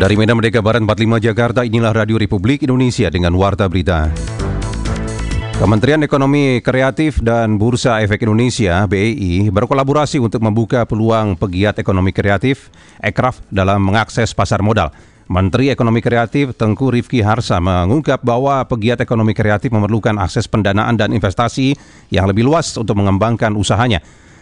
Dari Medan Merdeka Barat 45 Jakarta, inilah Radio Republik Indonesia dengan Warta Berita. Kementerian Ekonomi Kreatif dan Bursa Efek Indonesia (BEI) berkolaborasi untuk membuka peluang pegiat ekonomi kreatif (ekraf) dalam mengakses pasar modal. Menteri Ekonomi Kreatif Tengku Rifki Harsha mengungkap bahwa pegiat ekonomi kreatif memerlukan akses pendanaan dan investasi yang lebih luas untuk mengembangkan usahanya.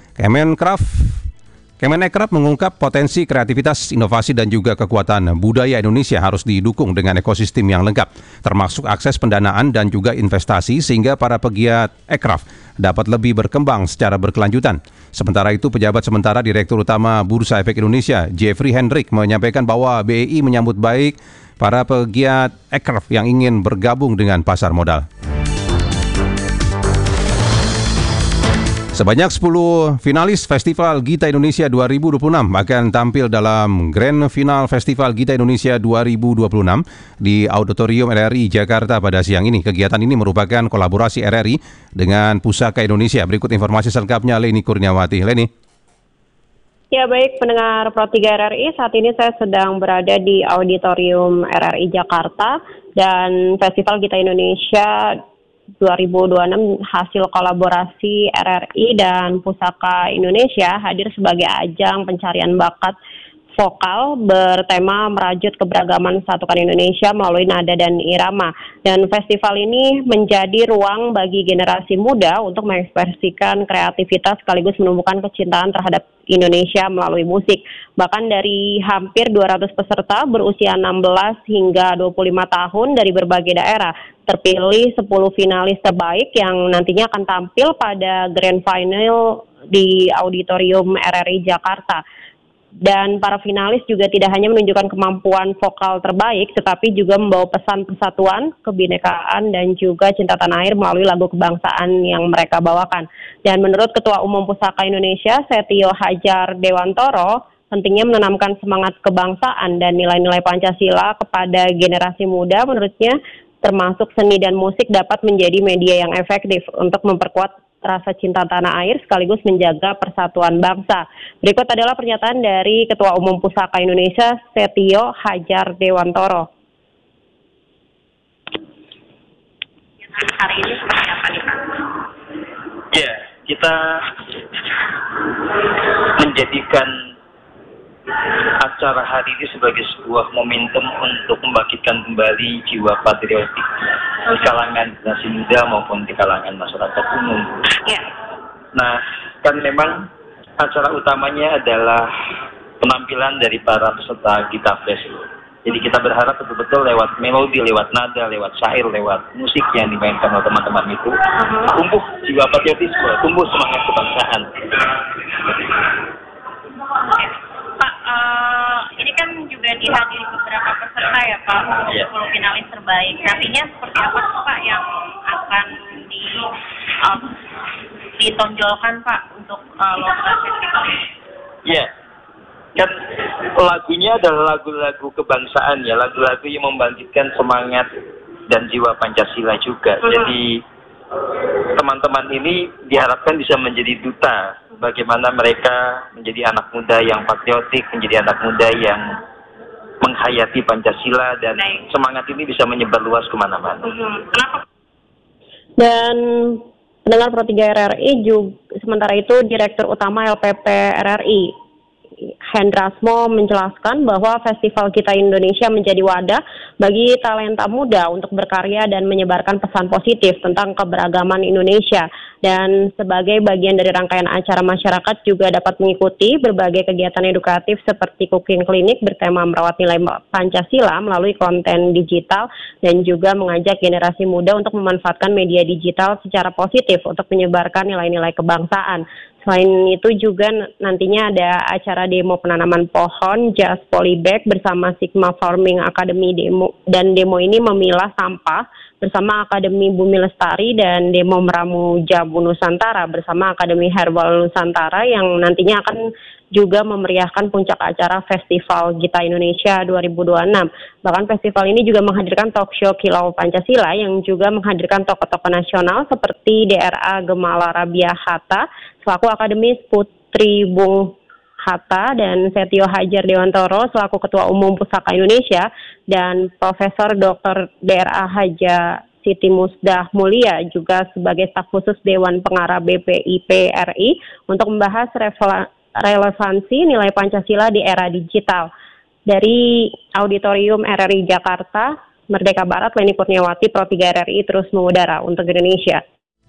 Kemenekraf mengungkap potensi kreativitas, inovasi dan juga kekuatan budaya Indonesia harus didukung dengan ekosistem yang lengkap, termasuk akses pendanaan dan juga investasi sehingga para pegiat ekraf dapat lebih berkembang secara berkelanjutan. Sementara itu, pejabat sementara Direktur Utama Bursa Efek Indonesia, Jeffrey Hendrik, menyampaikan bahwa BEI menyambut baik para pegiat ekraf yang ingin bergabung dengan pasar modal. Sebanyak 10 finalis Festival Gita Indonesia 2026 akan tampil dalam Grand Final Festival Gita Indonesia 2026 di Auditorium RRI Jakarta pada siang ini. Kegiatan ini merupakan kolaborasi RRI dengan Pusaka Indonesia. Berikut informasi selengkapnya Leni Kurniawati. Leni. Ya baik, pendengar Pro 3 RRI, saat ini saya sedang berada di Auditorium RRI Jakarta dan Festival Gita Indonesia 2026 hasil kolaborasi RRI dan Pusaka Indonesia hadir sebagai ajang pencarian bakat vokal bertema merajut keberagaman satukan Indonesia melalui nada dan irama. Dan festival ini menjadi ruang bagi generasi muda untuk mengekspresikan kreativitas sekaligus menumbuhkan kecintaan terhadap Indonesia melalui musik. Bahkan dari hampir 200 peserta berusia 16 hingga 25 tahun dari berbagai daerah, terpilih 10 finalis terbaik yang nantinya akan tampil pada Grand Final di Auditorium RRI Jakarta. Dan para finalis juga tidak hanya menunjukkan kemampuan vokal terbaik, tetapi juga membawa pesan persatuan, kebinekaan, dan juga cinta tanah air melalui lagu kebangsaan yang mereka bawakan. Dan menurut Ketua Umum Pusaka Indonesia, Setio Hajar Dewantoro, pentingnya menanamkan semangat kebangsaan dan nilai-nilai Pancasila kepada generasi muda. Menurutnya, termasuk seni dan musik dapat menjadi media yang efektif untuk memperkuat rasa cinta tanah air sekaligus menjaga persatuan bangsa. Berikut adalah pernyataan dari Ketua Umum Pusaka Indonesia, Setio Hajar Dewantoro. Hari ini seperti apa nih Pak? Ya, kita menjadikan acara hari ini sebagai sebuah momentum untuk membangkitkan kembali jiwa patriotik di kalangan generasi muda maupun di kalangan masyarakat umum. Ya. Nah, kan memang acara utamanya adalah penampilan dari para peserta Gita Fest. Jadi kita berharap betul-betul lewat melodi, lewat nada, lewat syair, lewat musik yang dimainkan oleh teman-teman itu tumbuh jiwa patriotisme, tumbuh semangat kebangsaan. Pak, ini kan juga dihadiri beberapa peserta ya Pak, untuk 10 finalis terbaik. Nantinya seperti apa Pak yang akan ditonjolkan Pak untuk lomba festival ini? Ya, kan lagunya adalah lagu-lagu kebangsaan ya, lagu-lagu yang membangkitkan semangat dan jiwa Pancasila juga. Jadi teman-teman ini diharapkan bisa menjadi duta bagaimana mereka menjadi anak muda yang patriotik, menjadi anak muda yang menghayati Pancasila dan semangat ini bisa menyebar luas kemana-mana. Kenapa? Dan pendengar Pro 3 RRI juga, sementara itu Direktur Utama LPP RRI Hendrasmo menjelaskan bahwa Festival Gita Indonesia menjadi wadah bagi talenta muda untuk berkarya dan menyebarkan pesan positif tentang keberagaman Indonesia. Dan sebagai bagian dari rangkaian acara, masyarakat juga dapat mengikuti berbagai kegiatan edukatif seperti cooking klinik bertema merawat nilai Pancasila melalui konten digital dan juga mengajak generasi muda untuk memanfaatkan media digital secara positif untuk menyebarkan nilai-nilai kebangsaan. Selain itu juga nantinya ada acara demo penanaman pohon Just Polybag bersama Sigma Farming Academy dan demo ini memilah sampah bersama Akademi Bumi Lestari dan demo meramu Jabu Nusantara bersama Akademi Herbal Nusantara yang nantinya akan juga memeriahkan puncak acara Festival Gita Indonesia 2026. Bahkan festival ini juga menghadirkan talk show Kilau Pancasila yang juga menghadirkan tokoh-tokoh nasional seperti DRA Gemala Rabia Hatta selaku akademis Putri Bung Hatta dan Setio Hajar Dewantoro selaku Ketua Umum Pusaka Indonesia dan Profesor Dr. DRA Haja Siti Musdah Mulia juga sebagai staf khusus Dewan Pengarah BPIP RI untuk membahas relevansi nilai Pancasila di era digital. Dari Auditorium RRI Jakarta, Merdeka Barat, Leni Kurniawati, Pro 3 RRI terus mengudara untuk Indonesia.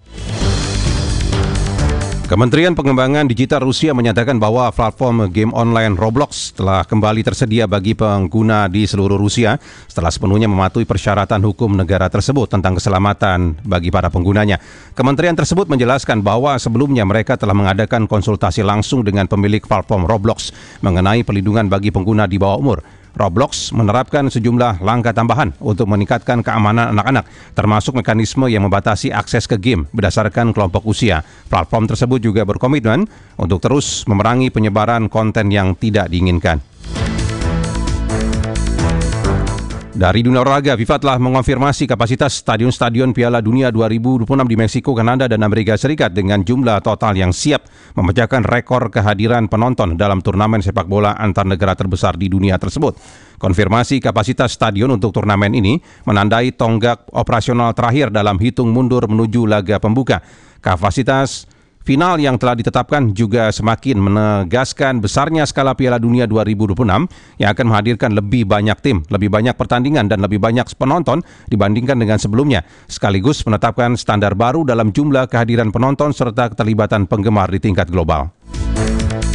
Kementerian Pengembangan Digital Rusia menyatakan bahwa platform game online Roblox telah kembali tersedia bagi pengguna di seluruh Rusia setelah sepenuhnya mematuhi persyaratan hukum negara tersebut tentang keselamatan bagi para penggunanya. Kementerian tersebut menjelaskan bahwa sebelumnya mereka telah mengadakan konsultasi langsung dengan pemilik platform Roblox mengenai perlindungan bagi pengguna di bawah umur. Roblox menerapkan sejumlah langkah tambahan untuk meningkatkan keamanan anak-anak, termasuk mekanisme yang membatasi akses ke game berdasarkan kelompok usia. Platform tersebut juga berkomitmen untuk terus memerangi penyebaran konten yang tidak diinginkan. Dari dunia olahraga, FIFA telah mengonfirmasi kapasitas stadion-stadion Piala Dunia 2026 di Meksiko, Kanada, dan Amerika Serikat dengan jumlah total yang siap memecahkan rekor kehadiran penonton dalam turnamen sepak bola antar negara terbesar di dunia tersebut. Konfirmasi kapasitas stadion untuk turnamen ini menandai tonggak operasional terakhir dalam hitung mundur menuju laga pembuka. Kapasitas final yang telah ditetapkan juga semakin menegaskan besarnya skala Piala Dunia 2026 yang akan menghadirkan lebih banyak tim, lebih banyak pertandingan, dan lebih banyak penonton dibandingkan dengan sebelumnya, sekaligus menetapkan standar baru dalam jumlah kehadiran penonton serta keterlibatan penggemar di tingkat global.